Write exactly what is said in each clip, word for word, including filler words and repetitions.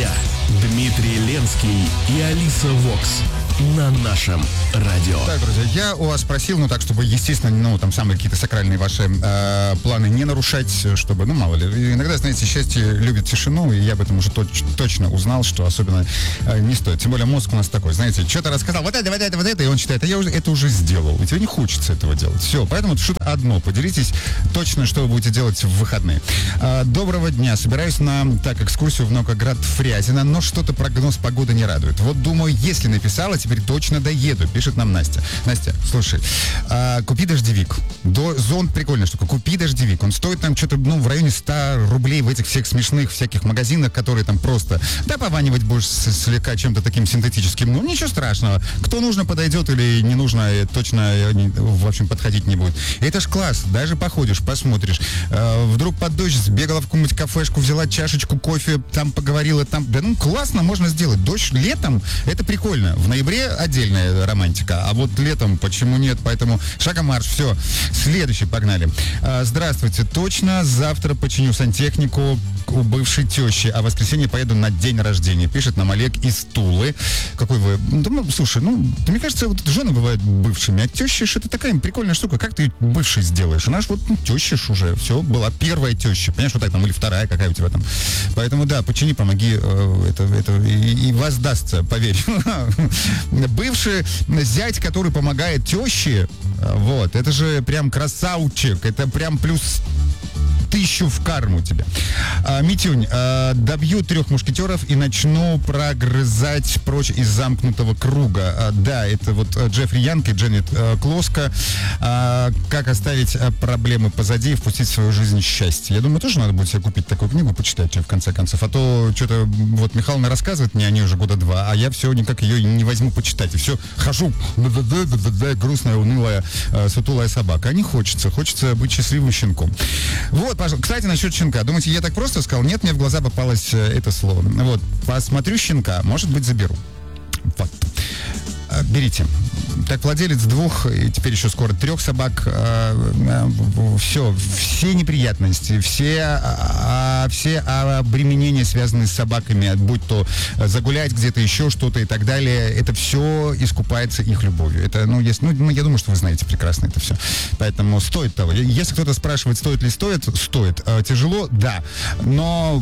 я, Дмитрий Ленский и Алиса Вокс на нашем радио. Так, друзья, я у вас спросил, ну так, чтобы, естественно, ну там самые какие-то сакральные ваши э, планы не нарушать, чтобы, ну мало ли, иногда, знаете, счастье любит тишину, и я об этом уже точ- точно узнал, что особенно э, не стоит. Тем более мозг у нас такой, знаете, что-то рассказал, вот это, вот это, вот это, и он считает, а я уже это уже сделал, и тебе не хочется этого делать. Все, поэтому что-то одно, поделитесь точно, что вы будете делать в выходные. Э, доброго дня, собираюсь на, так, экскурсию в Новгород Фрязино, но что-то прогноз погоды не радует. Вот думаю, если написала, теперь точно доеду, пишет нам Настя. Настя, слушай, а, купи дождевик. До, зонт прикольная штука. Купи дождевик. Он стоит там что-то, ну, в районе ста рублей в этих всех смешных всяких магазинах, которые там просто, да, пованивать будешь слегка чем-то таким синтетическим. Ну, ничего страшного. Кто нужно, подойдет, или не нужно, точно, в общем, подходить не будет. Это ж класс. Даже походишь, посмотришь. А, вдруг под дождь сбегала в какую-нибудь кафешку, взяла чашечку кофе, там поговорила, там, да, ну, классно можно сделать. Дождь летом, это прикольно. В ноябре отдельная романтика, а вот летом почему нет, поэтому шагом марш, все. Следующий, погнали. А, здравствуйте, точно завтра починю сантехнику у бывшей тещи, а в воскресенье поеду на день рождения, пишет нам Олег из Тулы. Какой вы, ну, слушай, ну, мне кажется, вот жены бывают бывшими, а теща, это такая прикольная штука, как ты бывшей сделаешь? Она ж вот, ну, теща ж уже, все, была первая теща, понимаешь, вот так там, или вторая, какая у тебя там. Поэтому, да, почини, помоги, э, это, это, и, и воздастся, поверь. Бывший зять, который помогает теще, вот, это же прям красавчик, это прям плюс тысячу в карму тебе. А, Митюнь, а, добью трех мушкетеров и начну прогрызать прочь из замкнутого круга. А, да, это вот Джеффри Янг и Дженнет а, Клоска. А, как оставить а, проблемы позади и впустить в свою жизнь счастье. Я думаю, тоже надо будет себе купить такую книгу, почитать, в конце концов. А то что-то вот Михайловна рассказывает мне о ней уже года два, а я все никак ее не возьму почитать. И все хожу, грустная, унылая, сутулая собака. А не хочется. Хочется быть счастливым щенком. Вот, пожалуйста. Кстати, насчет щенка. Думаете, я так просто сказал? Нет, мне в глаза попалось это слово. Вот, посмотрю щенка, может быть, заберу. Вот. Берите. Так, владелец двух, и теперь еще скоро трех собак, э, э, все, все неприятности, все, э, все обременения, связанные с собаками, будь то загулять где-то, еще что-то и так далее, это все искупается их любовью. Это, ну, есть, ну, я думаю, что вы знаете прекрасно это все. Поэтому стоит того. Если кто-то спрашивает, стоит ли стоит, стоит. Э, тяжело, да. Но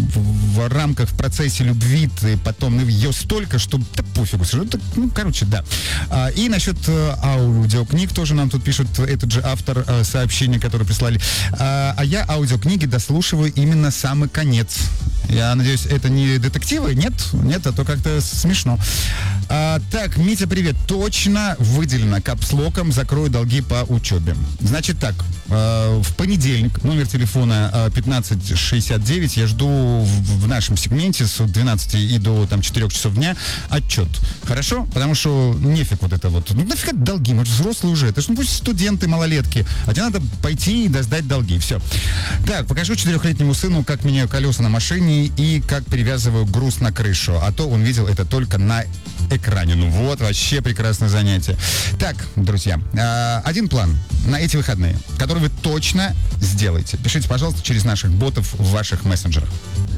в, в рамках, в процессе любви ты потом ее столько, что да пофигу. Ну, короче, да. А, и насчет э, аудиокниг тоже нам тут пишет этот же автор э, сообщения, который прислали. А, а я аудиокниги дослушиваю именно самый конец. Я надеюсь, это не детективы? Нет? Нет, а то как-то смешно. А, так, Митя, привет. Точно выделено капслоком «Закрою долги по учебе». Значит так, э, в понедельник, номер телефона э, пятнадцать шестьдесят девять, я жду в, в нашем сегменте с двенадцати и до там, четырёх часов дня отчет. Хорошо? Потому что нефиг вот это вот. Ну нафига долги? Мы же взрослые уже. Это же, ну, пусть студенты, малолетки. А тебе надо пойти и сдать долги. Все. Так, покажу четырехлетнему сыну, как меняю колеса на машине и как перевязываю груз на крышу. А то он видел это только на экране. Ну вот, вообще прекрасное занятие. Так, друзья, один план на эти выходные, который вы точно сделаете. Пишите, пожалуйста, через наших ботов в ваших мессенджерах.